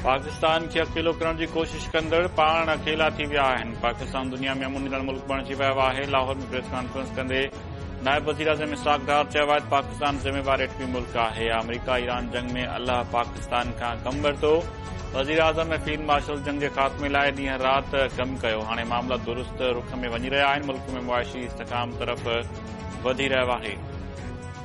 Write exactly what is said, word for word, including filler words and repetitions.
पाकिस्तान खे अकेलो करण जी कोशिश कंदड़ पाण अकेला थी विया आहिनि। पाकिस्तान दुनिया में अमूनी मुल्क बणिजी वियो आहे। लाहौर में प्रेस कॉन्फ्रेंस कंदे नायब वज़ीर आज़म इसहाक़ डार चयो आहे त पाकिस्तान ज़िम्मेवार एटमी मुल्क आहे। अमरीका ईरान जंग में अल्लाह पाकिस्तान खां कमु वरितो। वज़ीर आज़म ऐं फील्ड मार्शल जंग जे ख़ात्मे लाइ ॾींहं राति कमु कयो। हाणे मामला दुरुस्त रुख़ में वञी रहिया आहिनि। मुल्क में मुआशी इस्तिकाम तरफ़ वधी रहियो आहे।